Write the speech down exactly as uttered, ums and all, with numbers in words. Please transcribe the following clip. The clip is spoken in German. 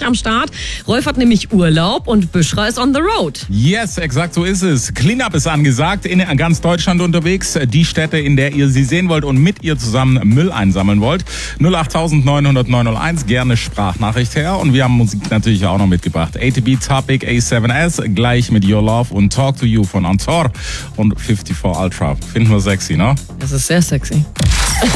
am Start. Rolf hat nämlich Urlaub und Büschra ist on the road. Yes, exakt so ist es. Cleanup ist angesagt, in ganz Deutschland unterwegs. Die Städte, in der ihr sie sehen wollt und mit ihr zusammen Müll einsammeln wollt. null acht neun null null neun null eins, gerne Sprachnachricht her. Und wir haben Musik natürlich auch noch mitgebracht. A T B Topic A seven S, gleich mit Your Love und Talk to You von Antor und fifty-four Ultra. Finden wir sexy, ne? Das ist sehr sexy.